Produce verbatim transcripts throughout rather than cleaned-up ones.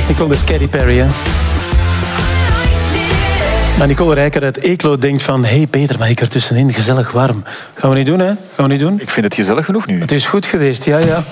is Nicole, de Katy Perry, hè? Maar Nicole Rijker uit Eeklo denkt van... Hé hey Peter, mag ik er tussenin? Gezellig warm. Gaan we niet doen, hè? Gaan we niet doen? Ik vind het gezellig genoeg nu. Het is goed geweest, ja, ja.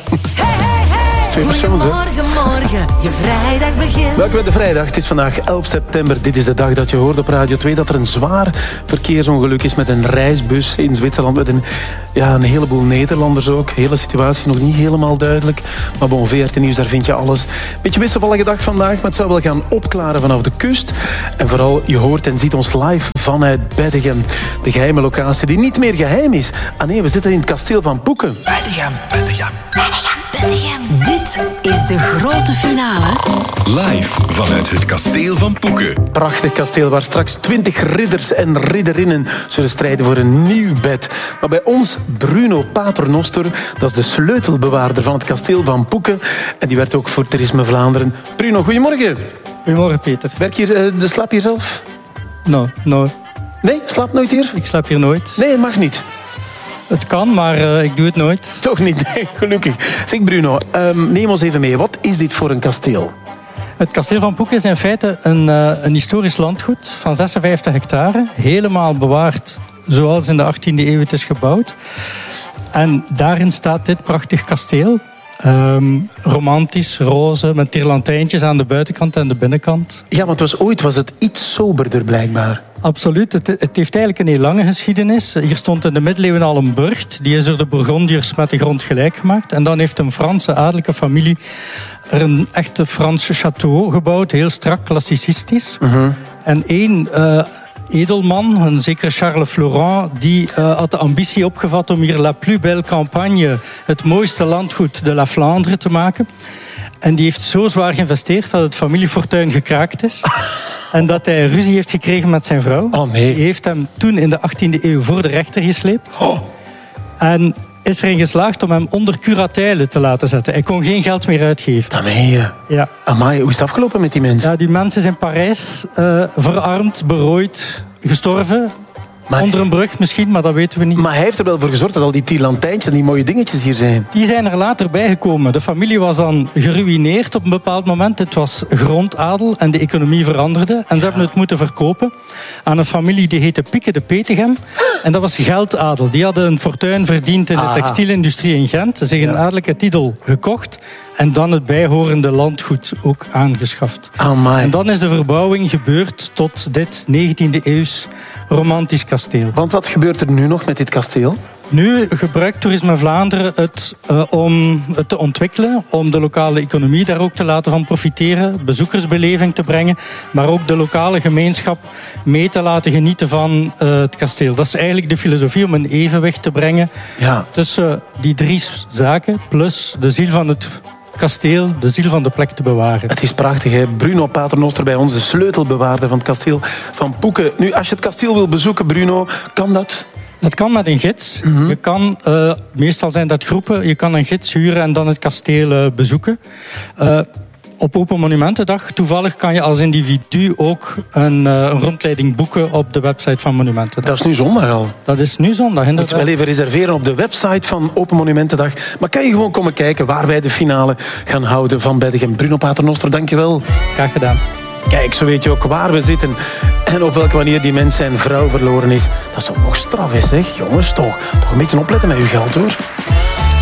Twee persoons, hè? Goedemorgen, je vrijdag begint. Welkom bij de vrijdag. Het is vandaag elf september. Dit is de dag dat je hoort op Radio twee dat er een zwaar verkeersongeluk is met een reisbus in Zwitserland. Met een, ja, een heleboel Nederlanders ook. De hele situatie nog niet helemaal duidelijk. Maar bon, V R T Nieuws, daar vind je alles. Beetje wisselvallige dag vandaag, maar het zou wel gaan opklaren vanaf de kust. En vooral, je hoort en ziet ons live vanuit Beddegem. De geheime locatie die niet meer geheim is. Ah nee, we zitten in het kasteel van Poeken. Beddegem, Beddegem. Beddegem, Beddegem. Dit is de grote finale. Live vanuit het kasteel van Poeken. Prachtig kasteel waar straks twintig ridders en ridderinnen zullen strijden voor een nieuw bed. Maar bij ons Bruno Paternoster, dat is de sleutelbewaarder van het kasteel van Poeken. En die werkt ook voor Toerisme Vlaanderen. Bruno, goedemorgen. Goedemorgen, Peter. Werk je, uh, de slaap je zelf? No, no. Nee, slaap nooit hier? Ik slaap hier nooit. Nee, het mag niet. Het kan, maar uh, ik doe het nooit. Toch niet, nee, gelukkig. Zeg Bruno, um, neem ons even mee. Wat is dit voor een kasteel? Het kasteel van Poeken is in feite een, uh, een historisch landgoed van zesenvijftig hectare. Helemaal bewaard zoals in de achttiende eeuw het is gebouwd. En daarin staat dit prachtig kasteel. Um, romantisch, roze, met tierlantijntjes aan de buitenkant en de binnenkant. Ja, want het was, ooit was het iets soberder blijkbaar. Absoluut. Het, het heeft eigenlijk een heel lange geschiedenis. Hier stond in de middeleeuwen al een burcht. Die is door de Bourgondiërs met de grond gelijk gemaakt. En dan heeft een Franse adellijke familie er een echte Franse château gebouwd. Heel strak, klassicistisch. Uh-huh. En één... Uh, edelman, een zekere Charles Florent, die uh, had de ambitie opgevat om hier La Plus Belle Campagne, het mooiste landgoed de La Flandre, te maken. En die heeft zo zwaar geïnvesteerd dat het familiefortuin gekraakt is. En dat hij ruzie heeft gekregen met zijn vrouw. Oh nee. Die heeft hem toen in de achttiende eeuw voor de rechter gesleept. Oh. En is erin geslaagd om hem onder curatele te laten zetten. Hij kon geen geld meer uitgeven. Dat meen je. Ja. Amai, hoe is het afgelopen met die mensen? Ja, die mensen is in Parijs uh, verarmd, berooid, gestorven. Maar onder een brug misschien, maar dat weten we niet. Maar hij heeft er wel voor gezorgd dat al die tierlantijntjes en die mooie dingetjes hier zijn. Die zijn er later bijgekomen. De familie was dan geruïneerd op een bepaald moment. Het was grondadel en de economie veranderde. En ze hebben het moeten verkopen aan een familie die heette Pieke de Petegem. En dat was geldadel. Die hadden een fortuin verdiend in de textielindustrie in Gent. Ze zich een adellijke titel gekocht. En dan het bijhorende landgoed ook aangeschaft. Amai. En dan is de verbouwing gebeurd tot dit negentiende eeuws romantisch kasteel. Want wat gebeurt er nu nog met dit kasteel? Nu gebruikt Toerisme Vlaanderen het uh, om het te ontwikkelen, om de lokale economie daar ook te laten van profiteren, bezoekersbeleving te brengen, maar ook de lokale gemeenschap mee te laten genieten van uh, het kasteel. Dat is eigenlijk de filosofie om een evenwicht te brengen ja. tussen uh, die drie zaken, plus de ziel van het kasteel, de ziel van de plek te bewaren. Het is prachtig, hè? Bruno Paternoster bij ons, de sleutelbewaarder van het kasteel van Poeken. Nu, als je het kasteel wil bezoeken, Bruno, kan dat? Dat kan met een gids. Mm-hmm. Je kan, uh, meestal zijn dat groepen, je kan een gids huren en dan het kasteel uh, bezoeken. Uh, Op Open Monumentendag, toevallig, kan je als individu ook een, uh, een rondleiding boeken op de website van Monumentendag. Dat is nu zondag al. Dat is nu zondag, inderdaad. Moet je wel even reserveren op de website van Open Monumentendag. Maar kan je gewoon komen kijken waar wij de finale gaan houden van Beddegem. Bruno Paternoster, dankjewel. Graag gedaan. Kijk, zo weet je ook waar we zitten en op welke manier die mens zijn vrouw verloren is. Dat is toch nog straf, hè, zeg. Jongens, toch, toch een beetje opletten met uw geld, hoor.